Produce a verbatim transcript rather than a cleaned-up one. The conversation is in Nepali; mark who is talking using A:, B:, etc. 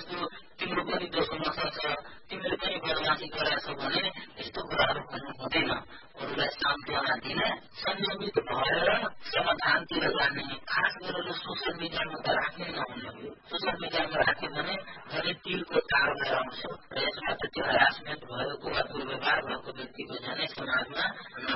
A: जस्तो तिम्रो पनि दोष हुन सक्छ, तिमीले पनि बदमासी गरेछौ भने यस्तो कुराहरू भन्नु हुँदैन। अरूलाई सान्त्वना दिने, संयमित भएर समाधानतिर जाने, खास गरेर सोसियल मिडियामा त राख्नै नहुने हो। सोसियल मिडियामा राख्यो